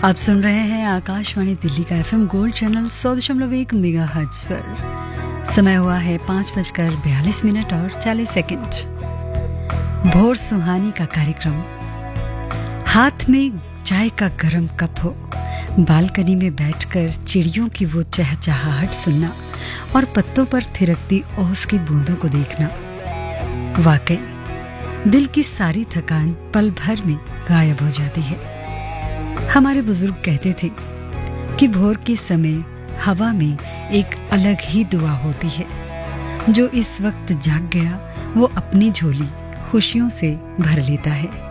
आप सुन रहे हैं आकाशवाणी दिल्ली का एफएम गोल्ड चैनल 100.1 मेगाहर्ट्ज पर। समय हुआ है 5:42 और 40 सेकंड। भोर सुहानी का कार्यक्रम। हाथ में चाय का गरम कप हो, बालकनी में बैठकर चिड़ियों की वो चहचहाहट सुनना और पत्तों पर थिरकती ओस की बूंदों को देखना, वाकई दिल की सारी थकान पल भर में गायब हो जाती है। हमारे बुजुर्ग कहते थे कि भोर के समय हवा में एक अलग ही दुआ होती है। जो इस वक्त जाग गया वो अपनी झोली खुशियों से भर लेता है।